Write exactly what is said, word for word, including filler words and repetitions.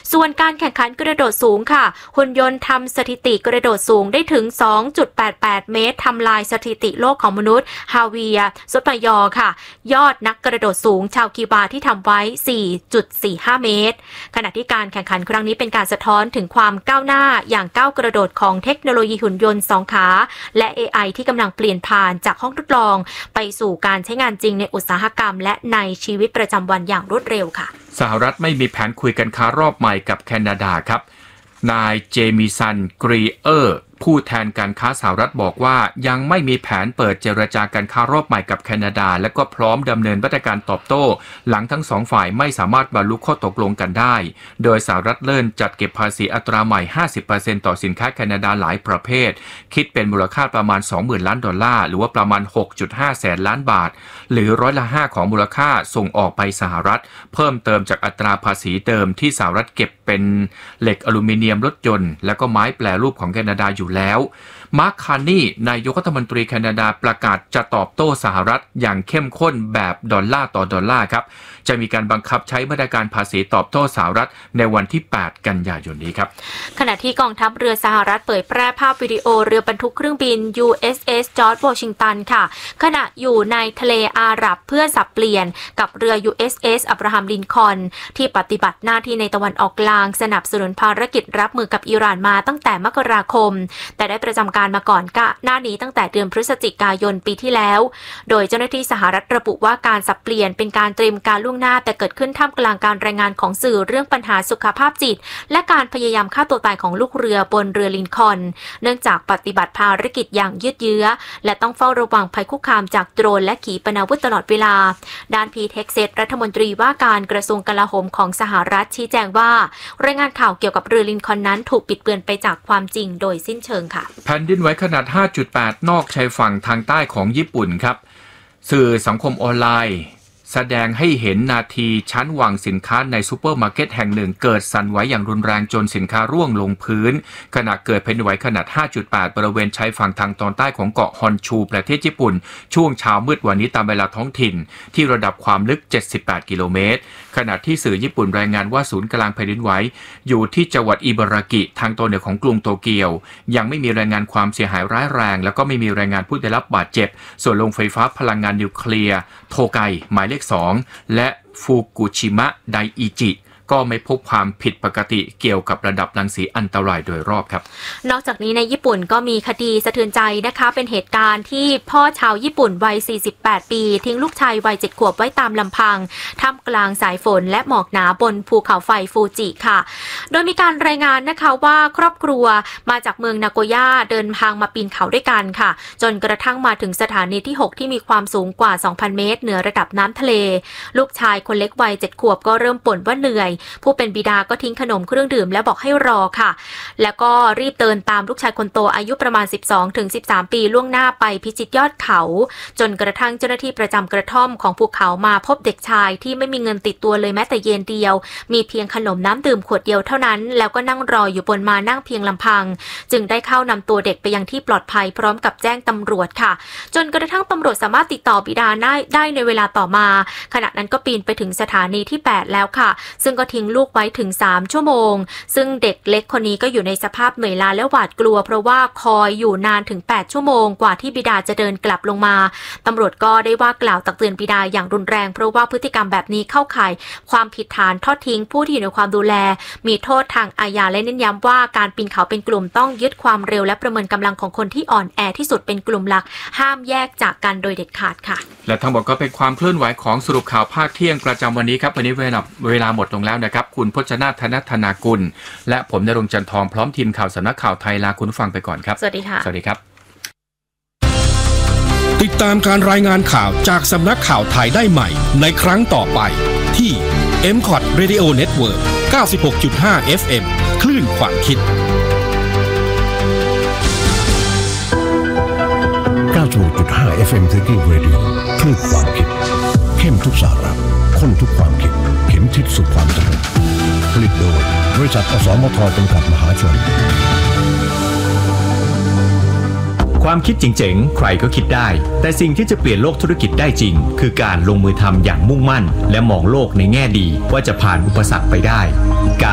ส่วนการแข่งขันกระโดดสูงค่ะหุ่นยนต์ทำสถิติกระโดดสูงได้ถึง สองจุดแปดแปด เมตรทำลายสถิติโลกของมนุษย์ฮาเวียร์ซุตยอค่ะยอดนักกระโดดสูงชาวคิวบาที่ทำไว้ สี่จุดสี่ห้า เมตรขณะที่การแข่งขันครั้งนี้เป็นการสะท้อนถึงความก้าวหน้าอย่างก้าวกระโดดของเทคโนโลยีหุ่นยนต์สองขาและ เอ ไอ ที่กำลังเปลี่ยนผ่านจากห้องทดลองไปสู่การใช้งานจริงในอุตสาหกรรมและในชีวิตประจำวันอย่างรวดเร็วค่ะสหรัฐไม่มีแผนคุยกันค้ารอบใหม่กับแคนาดาครับนายเจมิสันกรีเออร์ผู้แทนการค้าสหรัฐบอกว่ายังไม่มีแผนเปิดเจรจาการค้ารอบใหม่กับแคนาดาและก็พร้อมดำเนินมาตรการตอบโต้หลังทั้งสองฝ่ายไม่สามารถบรรลุข้อตกลงกันได้โดยสหรัฐเริ่มจัดเก็บภาษีอัตราใหม่ ห้าสิบเปอร์เซ็นต์ ต่อสินค้าแคนาดาหลายประเภทคิดเป็นมูลค่าประมาณ สองหมื่น ล้านดอลลาร์หรือว่าประมาณ หกจุดห้า แสนล้านบาทหรือร้อยละห้าของมูลค่าส่งออกไปสหรัฐเพิ่มเติมจากอัตราภาษีเดิมที่สหรัฐเก็บเป็นเหล็กอลูมิเนียมรถยนต์และก็ไม้แปรรูปของแคนาดาอยู่แล้วมาร์ค คาร์นีนายกรัฐมนตรีแคนาดาประกาศจะตอบโต้สหรัฐอย่างเข้มข้นแบบดอลลาร์ต่อดอลลาร์ครับจะมีการบังคับใช้มาตรการภาษีตอบโต้สหรัฐในวันที่แปดกันยายนนี้ครับขณะที่กองทัพเรือสหรัฐเผยแพร่ภาพวิดีโอเรือบรรทุกเครื่องบิน ยู เอส เอส จอร์จวอชิงตันค่ะขณะอยู่ในทะเลอาหรับเพื่อสับเปลี่ยนกับเรือ ยู เอส เอส อับราฮัมลินคอล์นที่ปฏิบัติหน้าที่ในตะวันออกกลางสนับสนุนภารกิจรับมือกับอิหร่านมาตั้งแต่มกราคมแต่ได้ประจำการมาก่อนหน้านี้ตั้งแต่เดือนพฤศจิกายนปีที่แล้วโดยเจ้าหน้าที่สหรัฐระบุว่าการสับเปลี่ยนเป็นการเตรียมการล่วงหน้าแต่เกิดขึ้นท่ามกลางการรายงานของสื่อเรื่องปัญหาสุขภาพจิตและการพยายามฆ่าตัวตายของลูกเรือบนเรือลินคอล์นเนื่องจากปฏิบัติภารกิจอย่างยืดเยื้อและต้องเฝ้าระวังภัยคุกคามจากโดรนและขีปนาวุธตลอดเวลาด้านพีเท็กเซตรัฐมนตรีว่าการกระทรวงกลาโหมของสหรัฐชี้แจงว่ารายงานข่าวเกี่ยวกับเรือลินคอล์นนั้นถูกปิดเบือนไปจากความจริงโดยสิ้นเชิงค่ะแผ่นดินไหวขนาด ห้าจุดแปด นอกชายฝั่งทางใต้ของญี่ปุ่นครับสื่อสังคมออนไลน์แสดงให้เห็นนาทีชั้นวางสินค้าในซูเปอร์มาร์เก็ตแห่งหนึ่งเกิดสั่นไหวอย่างรุนแรงจนสินค้าร่วงลงพื้นขณะเกิดแผ่นดินไหวขนาด ห้าจุดแปด บริเวณชายฝั่งทางตอนใต้ของเกาะฮอนชูประเทศญี่ปุ่นช่วงเช้ามืดวันนี้ตามเวลาท้องถิ่นที่ระดับความลึกเจ็ดสิบแปดกิโลเมตรขณะที่สื่อญี่ปุ่นรายงานว่าศูนย์กลางแผ่นดินไหวอยู่ที่จังหวัดอิบารากิทางตอนเหนือของกรุงโตเกียวยังไม่มีรายงานความเสียหายร้ายแรงแล้วก็ไม่มีรายงานผู้ได้รับบาดเจ็บส่วนโรงไฟฟ้าพลังงานนิวเคลียร์โทไกหมายเลขสองและฟุกุชิมะไดอิจิก็ไม่พบความผิดปกติเกี่ยวกับระดับรังสีอันตรายโดยรอบครับนอกจากนี้ในญี่ปุ่นก็มีคดีสะเทือนใจนะคะเป็นเหตุการณ์ที่พ่อชาวญี่ปุ่นวัยสี่สิบแปดปีทิ้งลูกชายวัยเจ็ดขวบไว้ตามลำพังท่ามกลางสายฝนและหมอกหนาบนภูเขาไฟฟูจิค่ะโดยมีการรายงานนะคะว่าครอบครัวมาจากเมืองนาโกย่าเดินทางมาปีนเขาด้วยกันค่ะจนกระทั่งมาถึงสถานีที่หกที่มีความสูงกว่า สองพัน เมตรเหนือระดับน้ำทะเลลูกชายคนเล็กวัยเจ็ดขวบก็เริ่มบ่นว่าเหนื่อยผู้เป็นบิดาก็ทิ้งขนมเครื่องดื่มและบอกให้รอค่ะแล้วก็รีบเดินตามลูกชายคนโตอายุประมาณ สิบสองถึงสิบสาม ปีล่วงหน้าไปพิชิตยอดเขาจนกระทั่งเจ้าหน้าที่ประจำกระท่อมของภูเขามาพบเด็กชายที่ไม่มีเงินติดตัวเลยแม้แต่เยนเดียวมีเพียงขนมน้ำดื่มขวดเดียวเท่านั้นแล้วก็นั่งรออยู่บนมานั่งเพียงลำพังจึงได้เข้านำตัวเด็กไปยังที่ปลอดภัยพร้อมกับแจ้งตำรวจค่ะจนกระทั่งตำรวจสามารถติดต่อบิดาได้ได้ในเวลาต่อมาขณะนั้นก็ปีนไปถึงสถานีที่แปดแล้วค่ะซึ่งก็ทิ้งลูกไว้ถึงสามชั่วโมงซึ่งเด็กเล็กคนนี้ก็อยู่ในสภาพเหนื่อยล้าและหวาดกลัวเพราะว่าคอยอยู่นานถึงแปดชั่วโมงกว่าที่บิดาจะเดินกลับลงมาตำรวจก็ได้ว่ากล่าวตักเตือนบิดาอย่างรุนแรงเพราะว่าพฤติกรรมแบบนี้เข้าข่ายความผิดฐานทอดทิ้งผู้ที่อยู่ในความดูแลมีโทษทางอาญาและเน้นย้ำว่าการปีนเขาเป็นกลุ่มต้องยึดความเร็วและประเมินกำลังของคนที่อ่อนแอที่สุดเป็นกลุ่มหลักห้ามแยกจากกันโดยเด็ดขาดค่ะและทั้งหมดก็เป็นความเคลื่อนไหวของสรุปข่าวภาคเที่ยงประจำวันนี้ครับวันนี้เวลาเวลาหมดลงแล้วนะครับคุณพจนาถ ธนธนากุลและผมณรงค์จันทร์ทองพร้อมทีมข่าวสำนักข่าวไทยลาคุณฟังไปก่อนครับสวัสดีค่ะสวัสดีครับติดตามการรายงานข่าวจากสำนักข่าวไทยได้ใหม่ในครั้งต่อไปที่ เอ็ม คอท Radio Network เก้าสิบหกจุดห้า เอฟ เอ็ม คลื่นความคิดเก้าสิบหกจุดห้า เอฟ เอ็ม City Radio คลื่นความคิดเข้มทุกสาระข้นทุกความคิดเข็มทิศสู่ความสำเร็จผลิตโดยบริษัทอสมทจำกัดมหาชนความคิดเจ๋งๆใครก็คิดได้แต่สิ่งที่จะเปลี่ยนโลกธุรกิจได้จริงคือการลงมือทำอย่างมุ่งมั่นและมองโลกในแง่ดีว่าจะผ่านอุปสรรคไปได้